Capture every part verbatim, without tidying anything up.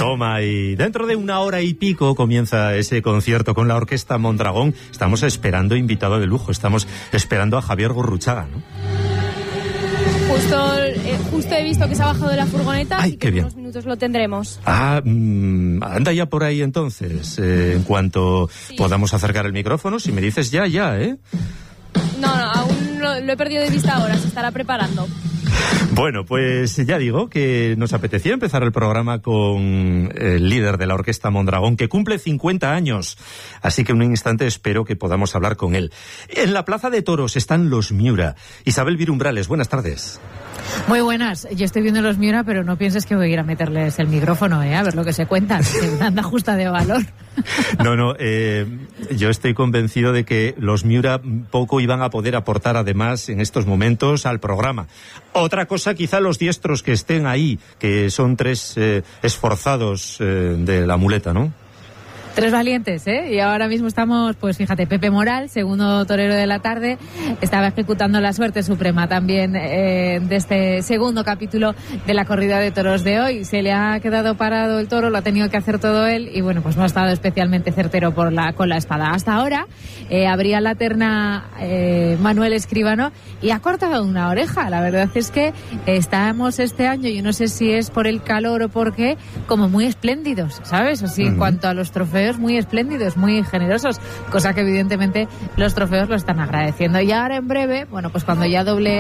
Toma, y dentro de una hora y pico comienza ese concierto con la Orquesta Mondragón. Estamos esperando invitado de lujo, estamos esperando a Javier Gurruchaga, ¿no? Justo, eh, justo he visto que se ha bajado de la furgoneta. Ay, y que qué en bien. unos minutos lo tendremos. Ah, mmm, anda ya por ahí entonces. Eh, en cuanto sí. podamos acercar el micrófono, si me dices ya, ya, ¿eh? No, no, aún lo, lo he perdido de vista ahora, se estará preparando. Bueno, pues ya digo que nos apetecía empezar el programa con el líder de la Orquesta Mondragón, que cumple cincuenta años. Así que en un instante espero que podamos hablar con él. En la Plaza de Toros están los Miura. Isabel Virumbrales, buenas tardes. Muy buenas. Yo estoy viendo los Miura, pero no pienses que voy a ir a meterles el micrófono, ¿eh? A ver lo que se cuentan. Se anda justa de valor. No, no, eh, yo estoy convencido de que los Miura poco iban a poder aportar además en estos momentos al programa. Otra cosa, quizá los diestros que estén ahí, que son tres eh, esforzados eh, de la muleta, ¿no? Tres valientes, ¿eh? Y ahora mismo estamos, pues fíjate, Pepe Moral, segundo torero de la tarde, estaba ejecutando la suerte suprema también eh, de este segundo capítulo de la corrida de toros de hoy. Se le ha quedado parado el toro, lo ha tenido que hacer todo él y bueno, pues no ha estado especialmente certero por la, con la espada. Hasta ahora eh, abría la terna eh, Manuel Escribano y ha cortado una oreja. La verdad es que estamos este año, yo no sé si es por el calor o por qué, como muy espléndidos, ¿sabes? Así uh-huh. en cuanto a los trofeos, muy espléndidos, muy generosos, cosa que evidentemente los trofeos lo están agradeciendo. Y ahora en breve, bueno, pues cuando ya doble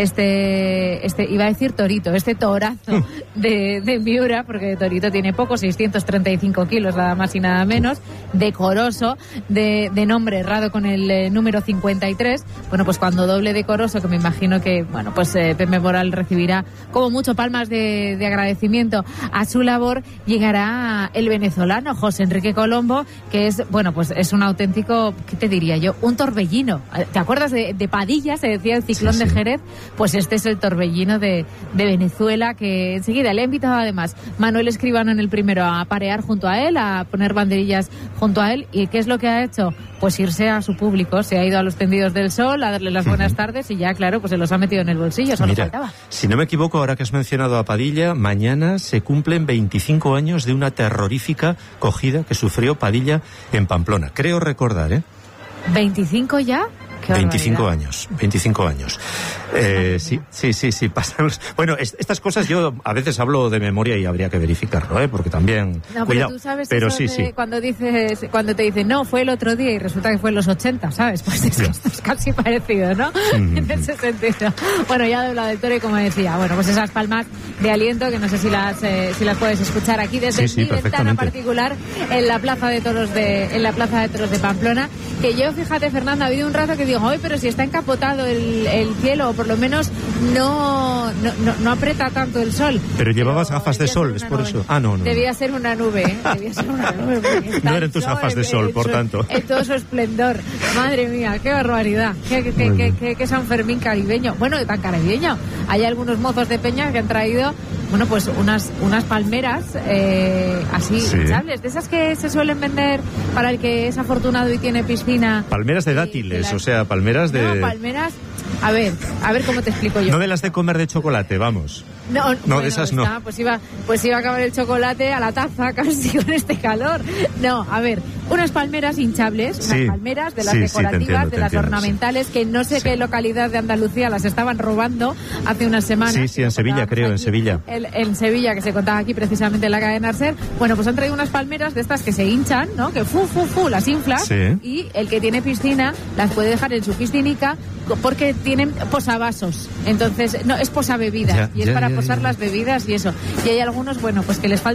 este, este iba a decir torito, este torazo de, de Miura, porque torito tiene poco, seiscientos treinta y cinco kilos, nada más y nada menos, decoroso, de, de nombre errado con el eh, número cincuenta y tres, bueno, pues cuando doble decoroso, que me imagino que, bueno, pues eh, Pepe Moral recibirá como mucho palmas de, de agradecimiento a su labor, llegará el venezolano José Enrique Colombo, que es, bueno, pues es un auténtico, ¿qué te diría yo? Un torbellino. ¿Te acuerdas de, de Padilla? Se decía el ciclón sí, sí. de Jerez. Pues este es el torbellino de, de Venezuela, que enseguida le ha invitado además Manuel Escribano en el primero a parear junto a él, a poner banderillas junto a él. ¿Y qué es lo que ha hecho? Pues irse a su público. Se ha ido a los tendidos del sol a darle las buenas uh-huh. tardes y ya, claro, pues se los ha metido en el bolsillo. Solo Mira, faltaba. Si no me equivoco, ahora que has mencionado a Padilla, mañana se cumplen veinticinco años de una terrorífica cogida que sufrió Padilla en Pamplona. Creo recordar, ¿eh? ¿veinticinco ya? veinticinco años, veinticinco años. Eh, sí, sí, sí, sí, pasamos. Bueno, es, estas cosas yo a veces hablo de memoria y habría que verificarlo, ¿eh? Porque también, no, cuidado. Pero tú sabes pero eso sí, de sí. Cuando dices, cuando te dicen, no, fue el otro día y resulta que fue en los ochenta, ¿sabes? Pues es, esto es casi parecido, ¿no? Mm. En ese sentido. Bueno, ya he hablado del toro y como decía, bueno, pues esas palmas de aliento que no sé si las, eh, si las puedes escuchar aquí desde sí, sí, mi ventana particular en la plaza de toros de, en la plaza de toros de Pamplona. Que yo, fíjate, Fernanda, ha habido un rato que digo, hoy, pero si está encapotado el, el cielo, o por lo menos no, no, no, no aprieta tanto el sol. Pero llevabas pero gafas de sol, es por nube. Eso. Ah, no, no. Debía ser una nube, ¿eh? Debía ser una nube. No eran tus gafas de sol, por tanto. En todo su esplendor. Madre mía, qué barbaridad. Qué, qué, qué, qué, qué, qué San Fermín caribeño. Bueno, tan caribeño. Hay algunos mozos de peña que han traído, bueno, pues unas, unas palmeras eh, así, sí. hinchables, de esas que se suelen vender para el que es afortunado y tiene piscina. Palmeras de dátiles, de las... o sea, palmeras de... No, palmeras... A ver, a ver cómo te explico yo. No de las de comer de chocolate, vamos. No, no bueno, de esas no. Está, pues iba, pues iba a acabar el chocolate a la taza casi con este calor. No, a ver, unas palmeras hinchables, sí, unas palmeras de las sí, decorativas, sí, entiendo, de las entiendo, ornamentales, sí. que no sé sí. qué localidad de Andalucía las estaban robando hace unas semanas. Sí, sí, en Sevilla, creo, en Sevilla. El, en Sevilla, que se contaba aquí precisamente en la cadena Arser. Bueno, pues han traído unas palmeras de estas que se hinchan, ¿no? Que fu, fu, fu, las inflas. Sí. Y el que tiene piscina las puede dejar en su piscinica porque tienen posavasos. Entonces, no, es posabebidas. Ya, y es ya, para ya, posar ya. las bebidas y eso. Y hay algunos, bueno, pues que les falta